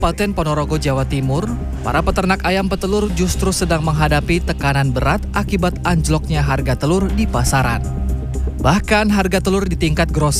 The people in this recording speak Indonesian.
Kabupaten Ponorogo, Jawa Timur, para peternak ayam petelur justru sedang menghadapi tekanan berat akibat anjloknya harga telur di pasaran. Bahkan harga telur di tingkat grosir